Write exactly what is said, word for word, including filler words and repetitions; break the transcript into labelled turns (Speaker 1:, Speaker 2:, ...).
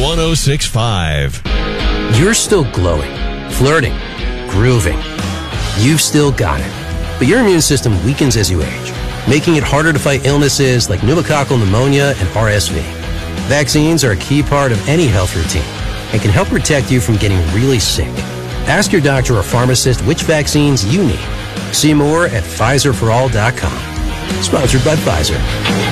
Speaker 1: one oh six point five.
Speaker 2: You're still glowing, flirting, grooving. You've still got it. But your immune system weakens as you age, making it harder to fight illnesses like pneumococcal pneumonia and R S V. Vaccines are a key part of any health routine and can help protect you from getting really sick. Ask your doctor or pharmacist which vaccines you need. See more at Pfizer for all dot com. Sponsored by Pfizer.